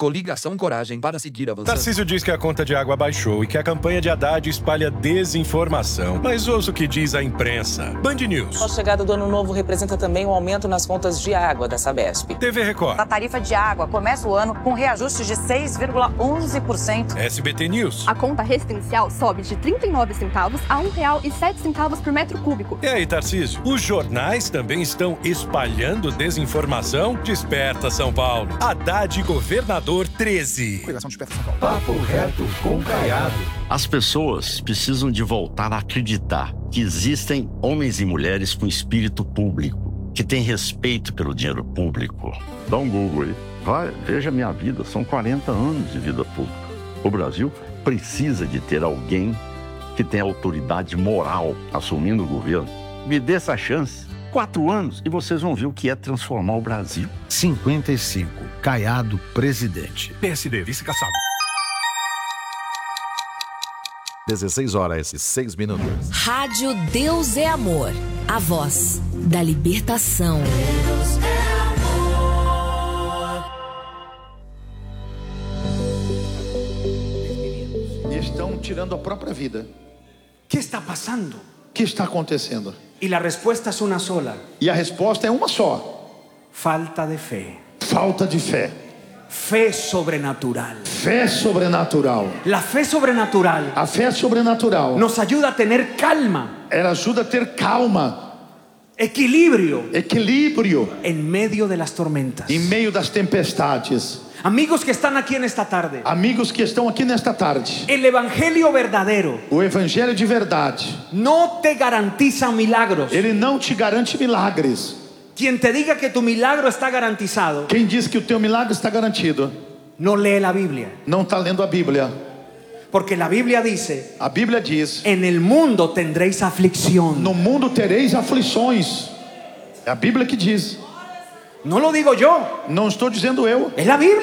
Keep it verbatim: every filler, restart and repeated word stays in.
Coligação Coragem para seguir avançando. Tarcísio diz que a conta de água baixou e que a campanha de Haddad espalha desinformação. Mas ouça o que diz a imprensa. Band News. A chegada do ano novo representa também um aumento nas contas de água da Sabesp. T V Record. A tarifa de água começa o ano com reajuste de seis vírgula onze por cento. S B T News. A conta residencial sobe de trinta e nove centavos a um real e sete centavos por metro cúbico. E aí, Tarcísio? Os jornais também estão espalhando desinformação? Desperta, São Paulo. Haddad Governador treze. Coligação Desperta São Paulo. Papo reto com Caiado. As pessoas precisam de voltar a acreditar que existem homens e mulheres com espírito público, que têm respeito pelo dinheiro público. Dá um Google aí. Vai, veja a minha vida. São quarenta anos de vida pública. O Brasil precisa de ter alguém que tenha autoridade moral assumindo o governo. Me dê essa chance. Quatro anos e vocês vão ver o que é transformar o Brasil. cinquenta e cinco. Caiado, presidente. P S D, vice-caçado. dezesseis horas e seis minutos. Rádio Deus é Amor. A voz da libertação. Deus é amor. Estão tirando a própria vida. ¿Qué está pasando? O que está acontecendo? Y la respuesta es una sola. E a resposta é uma só. Falta de fe. Falta de fé. Fe sobrenatural. Fé sobrenatural. La fe sobrenatural. A fé sobrenatural nos ayuda a tener calma. Ela ajuda a ter calma. Equilíbrio. Equilíbrio. En medio de las tormentas. Em meio das tempestades. Amigos que están aquí en esta tarde. Amigos que estão aqui nesta tarde. El evangelio verdadero. O evangelho de verdade. No te garantiza milagros. Ele não te garante milagres. Quien te diga que tu milagro está garantizado. Quem diz que o teu milagre está garantido? No lee la Biblia. Não está lendo a Bíblia. Porque la Biblia dice. A Bíblia diz. En el mundo tendréis aflicción. No mundo tereis aflições. É a Bíblia que diz. No lo digo yo. Não estou dizendo eu. É a Bíblia.